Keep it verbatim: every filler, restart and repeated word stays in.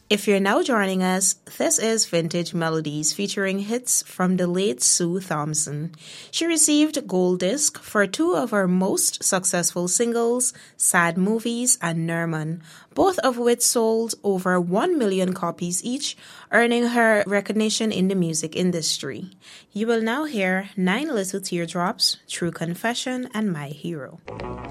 If you're now joining us, this is Vintage Melodies featuring hits from the late Sue Thompson. She received Gold Disc for two of her most successful singles, Sad Movies and Nerman, both of which sold over one million copies each, earning her recognition in the music industry. You will now hear Nine Little Teardrops, True Confession, and My Hero.